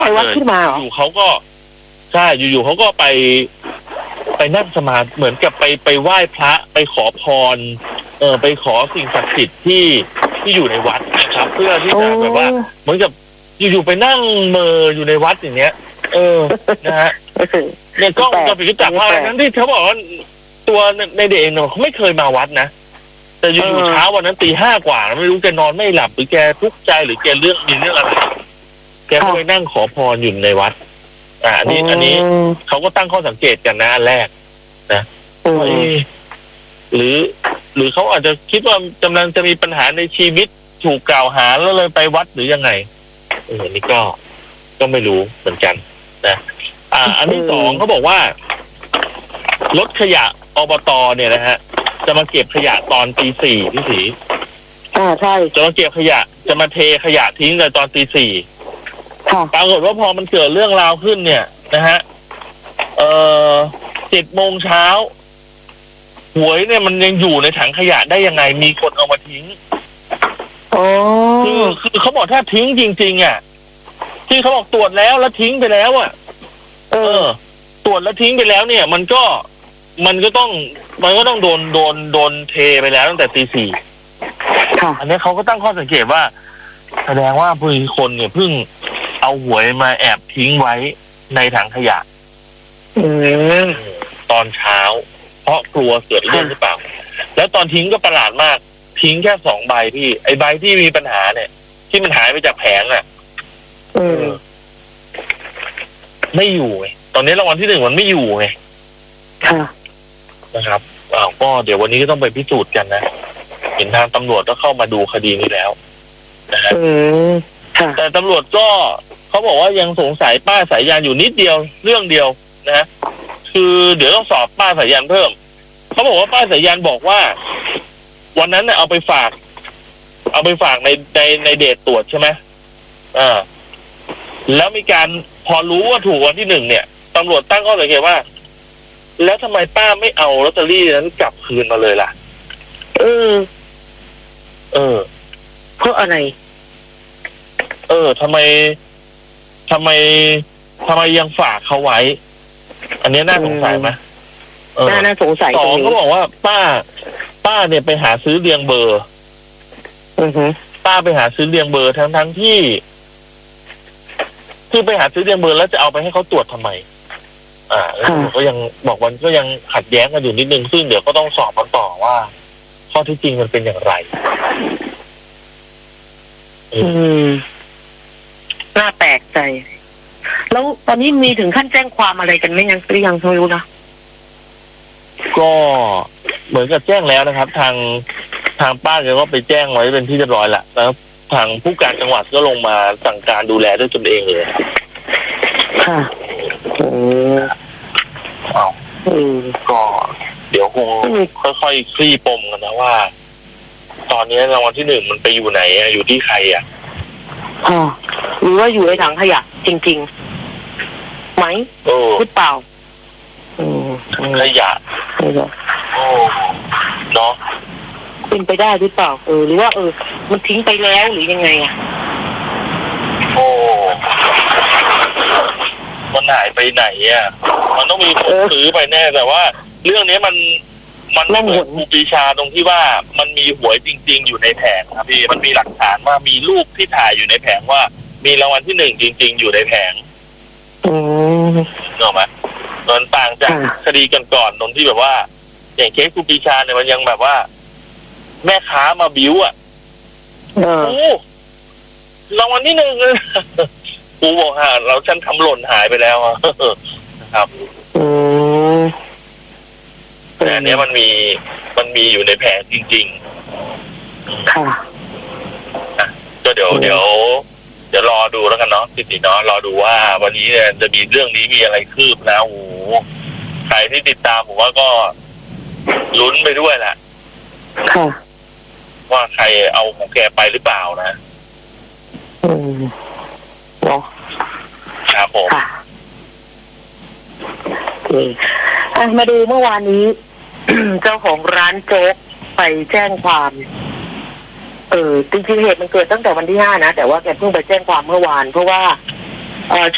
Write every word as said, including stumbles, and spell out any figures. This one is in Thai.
ไปวัดขึ้นมาเหรออยู่เขาก็ใช่อยู่ๆเขาก็ไปไปนั่งสมาธิเหมือนกับไปไปไหว้พระไปขอพรเออไปขอสิ่งศักดิ์สิทธิ์ที่ที่อยู่ในวัดนะครับ เพื่อที่จะแบบว่าเหมือนกับอยู่ๆไปนั่งเมออยู่ในวัดอย่างเงี้ย เออนะฮะเนี่ยกล้องวงจรปิดจับภาพนั้นที่เขาบอกว่าตัวในเด็กเนี่ยเขาไม่เคยมาวัดนะแต่อยู่ๆเช้าวันนั้นตีห้ากว่าไม่รู้แกนอนไม่หลับหรือแกทุกข์ใจหรือแกเรื่องมีเรื่องอะไรแกก็ไปนั่งขอพรอยู่ในวัดอ่าอันนี้อันนี้เขาก็ตั้งข้อสังเกตกันนะอันแรกนะหรือ หรือเขาอาจจะคิดว่ากำลังจะมีปัญหาในชีวิตถูกกล่าวหาแล้วเลยไปวัดหรือยังไงเออนี่ก็ก็ไม่รู้เหมือนกันนะอ่า อันที่สองเขาบอกว่ารถขยะอบตเนี่ยนะฮะจะมาเก็บขยะตอนตีสี่พี่ศรีอ่าใช่จะมาเก็บขยะจะมาเทขยะทิ้งเลยตอนตีสี่ปรากฏว่าพอมันเกิดเรื่องราวขึ้นเนี่ยนะฮะเอ่อเจ็ดโมงเช้าหวยเนี่ยมันยังอยู่ในถังขยะได้ยังไงมีคนเอามาทิ้งอ๋อคือคือเขาบอกถ้าทิ้งจริงๆอ่ะที่เขาบอกตรวจแล้วแล้วทิ้งไปแล้วอ่ะเออตรวจแล้วทิ้งไปแล้วเนี่ยมันก็มันก็ต้องมันก็ต้องโดนโดนโดนเทไปแล้วตั้งแต่ตีสี่อันนี้เขาก็ตั้งข้อสังเกตว่าแสดงว่าผู้คนเนี่ยเพิ่งเอาหวยมาแอบทิ้งไว้ในถังขยะตอนเช้าเพราะกลัวเกิดเรื่องหรือเปล่าแล้วตอนทิ้งก็ประหลาดมากทิ้งแค่สองใบพี่ไอ้ใบที่มีปัญหาเนี่ยที่มันหายไปจากแผงอ่ะไม่อยู่ไงตอนนี้รางวัลที่หนึ่งมันไม่อยู่ไงนะครับอ้าวก็เดี๋ยววันนี้ก็ต้องไปพิสูจน์กันนะเห็นทางตำรวจก็เข้ามาดูคดีนี้แล้วนะฮะแต่ตำรวจก็เขาบอกว่ายังสงสัยป้าสายยานอยู่นิดเดียวเรื่องเดียวนะคือเดี๋ยวต้องสอบป้าสายยานเพิ่มเขาบอกว่าป้าสายยานบอกว่าวันนั้นเนี่ยเอาไปฝากเอาไปฝากในในในเดทตรวจใช่ไหมอ่าแล้วมีการพอรู้ว่าถูกวันที่หนึ่งเนี่ยตำรวจตั้งข้อสังเกตว่าแล้วทำไมป้าไม่เอาลอตเตอรี่นั้นกลับคืนมาเลยล่ะเออเออเพราะอะไรเออทำไมทำไมทำไมยังฝากเขาไว้อันนี้น่าสงสัยไหมน่าน่าสงสัยสองเขาบอกว่าป้าป้าเนี่ยไปหาซื้อเรียงเบอร์ป้าไปหาซื้อเรียงเบอร์ทั้งทั้งที่ที่ไปหาซื้อเรียงเบอร์แล้วจะเอาไปให้เขาตรวจทำไมอ่าแล้วก็ยังบอกวันก็ยังขัดแย้งกันอยู่นิดนึงซึ่งเดี๋ยวก็ต้องสอบกันต่อว่าข้อที่จริงมันเป็นอย่างไรอืมน่าแปลกใจแล้วตอนนี้มีถึงขั้นแจ้งความอะไรกันไหมยังหรือยังไม่รู้นะก็เหมือนกับแจ้งแล้วนะครับทางทางป้าแกก็ไปแจ้งไว้เป็นที่เรียบร้อยละแล้วทางผู้การจังหวัดก็ลงมาสั่งการดูแลด้วยตนเองเลยค่ะโอ้เอาก็เดี๋ยวคงค่อยๆคลี่ปมกันนะว่าตอนนี้รางวัลที่หนึ่งมันไปอยู่ไหนอะอยู่ที่ใครอ่ะอ๋อหรือว่าอยู่ในถังขยะจริงๆไหมหรือเปล่าถังขยะโอ้เนาะเป็นไปได้หรือเปล่าเออหรือว่าเออมันทิ้งไปแล้วหรือยังไงอ่ะโอ้มันหายไปไหนอ่ะมันต้องมีคนซื้อไปแน่แต่ว่าเรื่องนี้มันมันไม่เหมือนครูปรีชาตรงที่ว่ามันมีหวยจริงๆอยู่ในแผงครับพี่มันมีหลักฐานว่ามีรูปที่ถ่ายอยู่ในแผงว่ามีรางวัลที่หนึ่งจริงๆอยู่ในแผงอืมเนอะไหมมันต่างจากคดีกันก่อนตรงที่แบบว่าอย่างเคสครูปรีชาเนี่ยมันยังแบบว่าแม่ค้ามาบิ้วอ่ะโอ้รางวัลที่หนึ่งเลยกูบอกฮะเราฉันทำหล่นหายไปแล้วนะครับแต่อันนี้มันมีมันมีอยู่ในแผงจริงๆค่ะก็เดี๋ยวเดี๋ยวเดี๋ยวรอดูแล้วกันเนาะติดติดเนาะรอดูว่าวันนี้เนี่ยจะมีเรื่องนี้มีอะไรคืบนะโอ้ใครที่ติดตามผมว่าก็ลุ้นไปด้วยแหละค่ะว่าใครเอาของแกไปหรือเปล่านะอืมเนาะครับผมค่ะโอเคมาดูเมื่อวานนี้ เจ้าของร้านโจ๊กไปแจ้งความเออจริงๆเหตุมันเกิดตั้งแต่วันที่ห้านะแต่ว่าแกเพิ่งไปแจ้งความเมื่อวานเพราะว่าเออ